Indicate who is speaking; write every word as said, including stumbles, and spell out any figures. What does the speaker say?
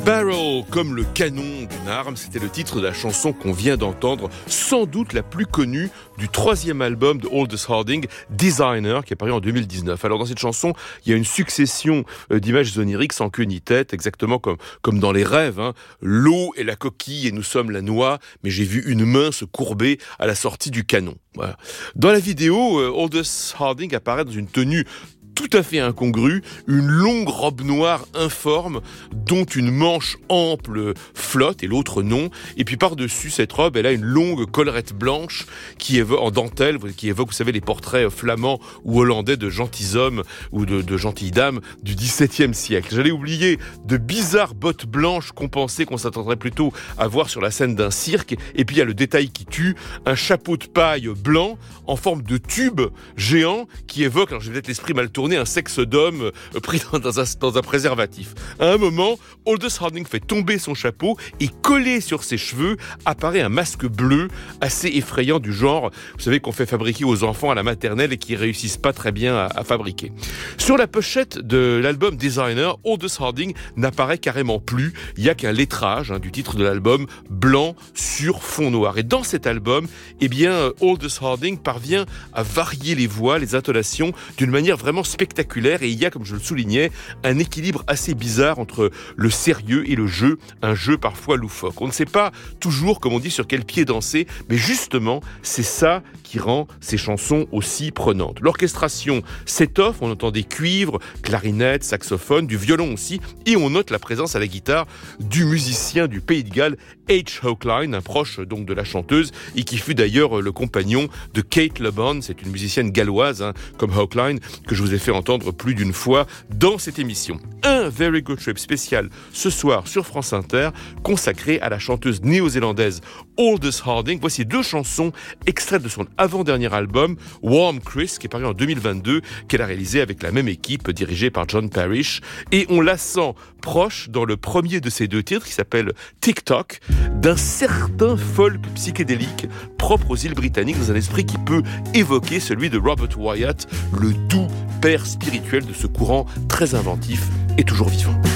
Speaker 1: Barrel comme le canon d'une arme, c'était le titre de la chanson qu'on vient d'entendre, sans doute la plus connue du troisième album de Aldous Harding, Designer, qui est paru en deux mille dix-neuf. Alors dans cette chanson, il y a une succession d'images oniriques sans queue ni tête, exactement comme, comme dans les rêves. Hein. L'eau est la coquille et nous sommes la noix, mais j'ai vu une main se courber à la sortie du canon. Voilà. Dans la vidéo, Aldous Harding apparaît dans une tenue tout à fait incongru, une longue robe noire informe dont une manche ample flotte et l'autre non. Et puis par-dessus cette robe, elle a une longue collerette blanche qui évoque, en dentelle, qui évoque, vous savez, les portraits flamands ou hollandais de gentilshommes ou de, de gentilles dames du dix-septième siècle. J'allais oublier de bizarres bottes blanches compensées qu'on s'attendrait plutôt à voir sur la scène d'un cirque. Et puis il y a le détail qui tue, un chapeau de paille blanc en forme de tube géant qui évoque, alors j'ai peut-être l'esprit mal tourné, un sexe d'homme pris dans un, dans un préservatif. À un moment, Aldous Harding fait tomber son chapeau et collé sur ses cheveux apparaît un masque bleu assez effrayant du genre, vous savez, qu'on fait fabriquer aux enfants à la maternelle et qui réussissent pas très bien à, à fabriquer. Sur la pochette de l'album Designer, Aldous Harding n'apparaît carrément plus. Il y a qu'un lettrage hein, du titre de l'album blanc sur fond noir. Et dans cet album, eh bien, Aldous Harding parvient à varier les voix, les intonations d'une manière vraiment spectaculaire. Et il y a, comme je le soulignais, un équilibre assez bizarre entre le sérieux et le jeu, un jeu parfois loufoque. On ne sait pas toujours, comme on dit, sur quel pied danser, mais justement, c'est ça qui rend ces chansons aussi prenantes. L'orchestration s'étoffe, on entend des cuivres, clarinettes, saxophones, du violon aussi, et on note la présence à la guitare du musicien du Pays de Galles, H. Hochline, un proche donc de la chanteuse, et qui fut d'ailleurs le compagnon de Kate LeBon, c'est une musicienne galloise, hein, comme Hochline, que je vous ai fait entendre plus d'une fois dans cette émission. Un Very Good Trip spécial ce soir sur France Inter, consacré à la chanteuse néo-zélandaise Aldous Harding. Voici deux chansons extraites de son avant-dernier album, Warm Chris, qui est paru en deux mille vingt-deux, qu'elle a réalisé avec la même équipe dirigée par John Parrish. Et on la sent proche dans le premier de ces deux titres, qui s'appelle TikTok, d'un certain folk psychédélique propre aux îles britanniques, dans un esprit qui peut évoquer celui de Robert Wyatt, le doux père spirituel de ce courant très inventif et toujours vivant.